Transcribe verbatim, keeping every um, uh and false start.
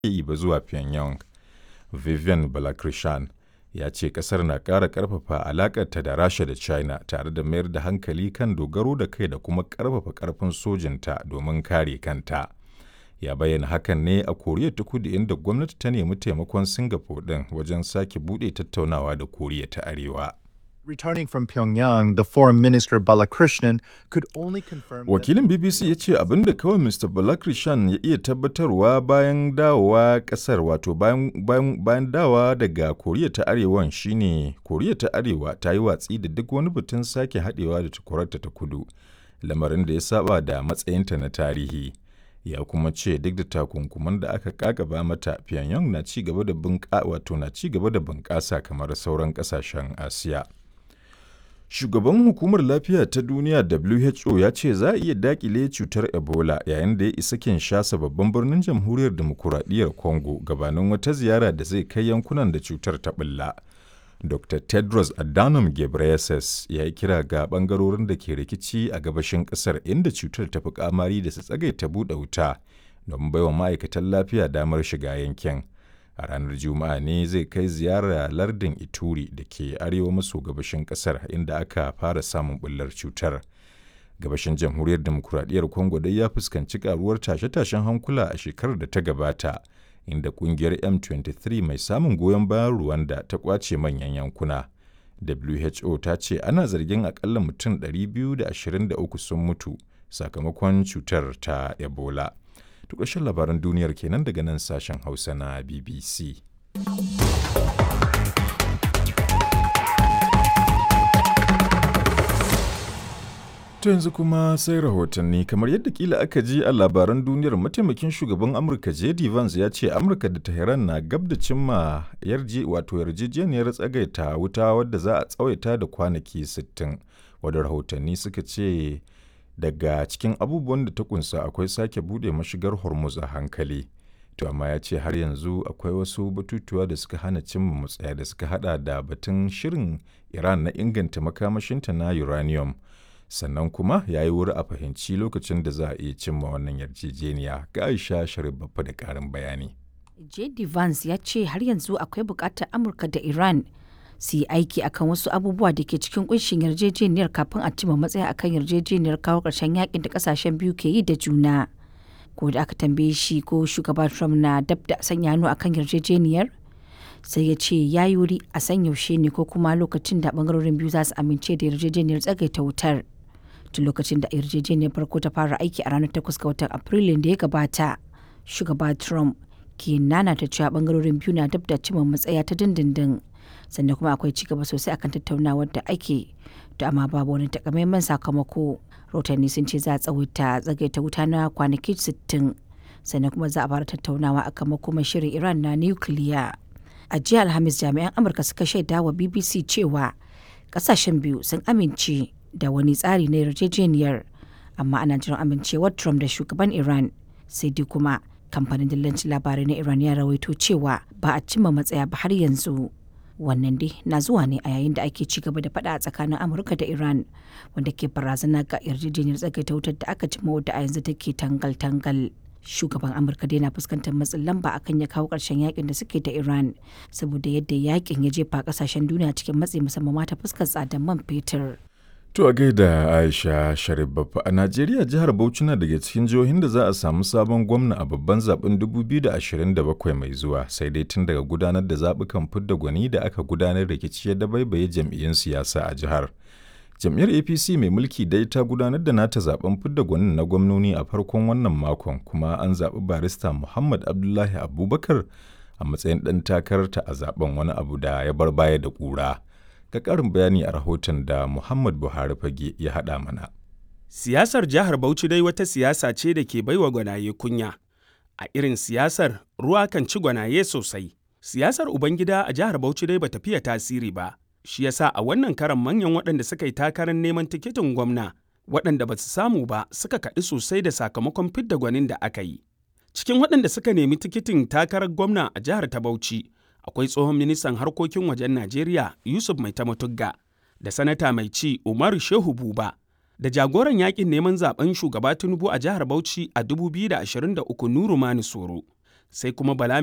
yi ba zuwa Pyongyang. Vivian Balakrishnan ya ce ƙasar na ƙara ƙarfafa alaƙarta da Rasha da China tare da mayar da hankali kan dogaro da kai da kuma ƙarfafa ƙarfin sojinta domin kare kanta. Ya bayyana hakan ne a Koriya ta Kudu inda gwamnati ta nemi taimakon Singapore ɗin wajen sake buɗe tattaunawa da Koriya ta Arewa. Returning from Pyongyang, the Foreign Minister Balakrishnan could only confirm Wakilin B B C ya ce abin da kawai Mister Balakrishnan ya iya tabbatarwa bayan dawowa ƙasar wato bayan, bayan, bayan dawowa daga Koriya ta Arewan shine Koriya ta Arewa ta yi watsi da duk wani batun sake haɗewa da takwararta ta kudu, lamarin da ya saba da matsayinta na tarihi. Ya kuma ce duk da takunkuman da aka kakaba mata, Pyongyang na ci gaba da bunƙa wato na ci gaba da bunƙasa kamar sauran ƙasashen Asiya. Shugaban Hukumar Lafiya ta Duniya W H O ya ce za a iya daƙile cutar Ebola yayin da ya isa Kinshasa babban birnin Jamhuriyar Dimokuraɗiyyar Congo gabanin wata ziyara da zai kai yankunan da cutar ta ɓulla. Doctor Tedros Adhanom Ghebreyesus ya yi kira ga ɓangarorin da ke rikici a gabashin ƙasar inda cutar ta fi ƙamari da su tsagaita buɗe wuta don baiwa ma'aikatan lafiya damar shiga yankin. A ranar Juma'a ne zai kai ziyara lardin Ituri da ke arewa maso gabashin kasar inda aka fara samun bullar cutar. Gabashin Jamhuriyar Demokuraɗiyyar Congo dai ya fuskanci karuwar tashe-tashen hankula a shekarar da ta gabata, inda kungiyar M twenty-three mai samun goyon bayan Rwanda ta kwace manyan yankuna. W H O ta ce ana zargin akalla mutum ɗari biyu da ashirin da uku sun mutu sakamakon cutar ta Ebola. To ƙarshen labaran duniyar kenan daga nan sashen Hausa na B B C. To yanzu kuma sai rahotanni kamar yadda kila aka ji a labaran duniyar mataimakin shugaban Amurka J D Vance ya ce Amurka da Tehran na gab da cimma yarje wato yarjejeniyar tsagaita wuta wadda za a tsawaita da kwanaki sittin wadda rahotanni suka ce daga cikin abubuwan da ta kunsa akwai sake bude mashigar Hormuz a hankali. To amma ya ce har yanzu akwai wasu batutuwa da suka hana cimma matsaya da suka hada da batun shirin Iran na inganta makamashinta na uranium. Sannan kuma ya yi wuri a fahimci lokacin da za a iya cimma wannan yarjejeniya. Ga Aisha Sharif Baffa da ƙarin bayani. J D Vance ya ce har yanzu akwai buƙatar Amurka da Iran su yi aiki akan wasu abubuwa da ke cikin kunshin yarjejeniyar kafin a cimma matsaya akan yarjejeniyar kawo ƙarshen yakin da ƙasashen biyu ke yi da juna. Ko da aka tambaye shi ko shugaba Trump na dab da sanya hannu akan yarjejeniyar, sai ya ce ya yi wuri a san yaushe ne ko kuma lokacin da bangarorin biyu za su amince da yarjejeniyar tsagaita wutar. Tun lokacin da yarjejeniyar farko ta fara aiki a ranar takwas ga watan Afrilun da ya gabata, shugaba Trump ke nanata cewa bangarorin biyu na dab da cimma matsaya ta dindindin. Sannan kuma akwai ci gaba sosai akan tattaunawar da ake, to amma babu wani takamaiman sakamako. Rahotanni sun ce za a tsawaita tsagaita wuta na kwanaki sittin, sannan kuma za a fara tattaunawa akan makomar shirin Iran na nukiliya. A jiya Alhamis jami'an Amurka suka shaida wa B B C cewa kasashen biyu sun amince da wani tsari na yarjejeniyar, amma ana jiran amincewar Trump da shugaban Iran. Sai dai kuma kamfanin dillancin labarai na Iran ya rawaito cewa ba a cimma matsaya ba har yanzu. Wannan dai na zuwa ne a yayin da ake ci gaba da faɗa a tsakanin Amurka da Iran, wanda ke barazana ga yarjejeniyar tsagaita wutar da aka cimma wadda a yanzu take tangal-tangal. Shugaban Amurka dai na fuskantar matsin lamba akan ya kawo ƙarshen yakin da suke da Iran, saboda yadda yakin ya jefa ƙasashen duniya cikin matsi musamman ma ta fuskar tsadar man fetur. To a gaida Aisha Sharif Baffa, a Najeriya jihar Bauchi na daga cikin jihohin da za a samu sabon gwamna a babban zaben dubu biyu da ashirin da bakwai mai zuwa, sai dai tun daga gudanar da zaɓukan fidda gwani da aka gudanar rikici ya dabaibaye jam'iyyun siyasa a jihar. Jam'iyyar A P C mai mulki dai ta gudanar da nata zaben fidda gwanin na gwamnoni a farkon wannan makon, kuma an zaɓi barista Muhammad Abdullahi Abubakar a matsayin ɗan takararta a zaben, wani abu da ya bar baya da ƙura. Ga ƙarin bayani a rahoton da Muhammad Buhari Fage ya haɗa mana. Siyasar jihar Bauchi dai wata siyasa ce da ke baiwa gwanaye kunya. A irin siyasar ruwa kan ci gwanaye sosai. Siyasar Ubangida a jihar Bauchi dai bata fiye tasiri ba. Shi yasa a wannan karan manyan waɗanda suka yi takarar neman tikitin gwamna, waɗanda ba su samu ba suka kaɗi sosai da sakamakon fidda gwanin da aka yi. Cikin waɗanda suka nemi tikitin takarar gwamna a jihar ta Bauchi, akwai tsohon ministan harkokin wajen Najeriya Yusuf Maitamatugga, da sanata mai ci Umaru Shehu Buba, da jagoran yakin neman zaben shugaba Tinubu a jihar Bauchi a dubu biyu da ashirin da uku Nuru Mani Soro. sai kuma Bala